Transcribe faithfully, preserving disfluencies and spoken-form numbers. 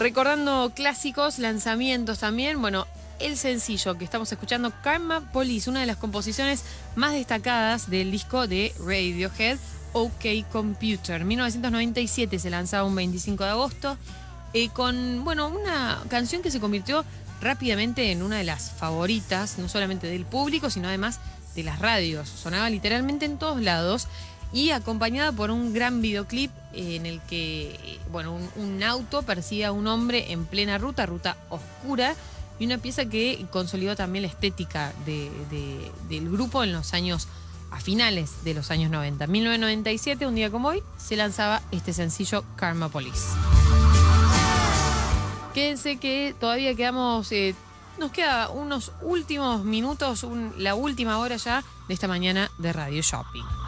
Recordando clásicos, lanzamientos también, bueno, el sencillo que estamos escuchando, Karma Police, una de las composiciones más destacadas del disco de Radiohead, OK Computer. mil novecientos noventa y siete se lanzaba un veinticinco de agosto, eh, con, bueno, una canción que se convirtió rápidamente en una de las favoritas, no solamente del público, sino además de las radios. Sonaba literalmente en todos lados y acompañada por un gran videoclip en el que, bueno, un, un auto persigue a un hombre en plena ruta, ruta oscura, y una pieza que consolidó también la estética de, de, del grupo en los años, a finales de los años noventa. mil novecientos noventa y siete, un día como hoy, se lanzaba este sencillo Karma Police. Quédense que todavía quedamos, eh, nos queda unos últimos minutos, un, la última hora ya de esta mañana de Radio Shopping.